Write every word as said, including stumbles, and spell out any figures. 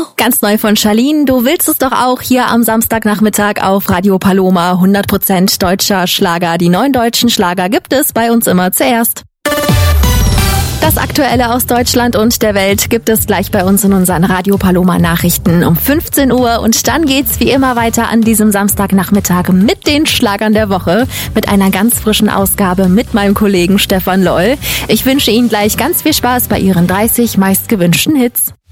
Ganz neu von Charlene. Du willst es doch auch hier am Samstagnachmittag auf Radio Paloma. hundert Prozent deutscher Schlager. Die neuen deutschen Schlager gibt es bei uns immer zuerst. Das Aktuelle aus Deutschland und der Welt gibt es gleich bei uns in unseren Radio Paloma Nachrichten um fünfzehn Uhr. Und dann geht's wie immer weiter an diesem Samstagnachmittag mit den Schlagern der Woche. Mit einer ganz frischen Ausgabe mit meinem Kollegen Stefan Loll. Ich wünsche Ihnen gleich ganz viel Spaß bei Ihren dreißig meistgewünschten Hits.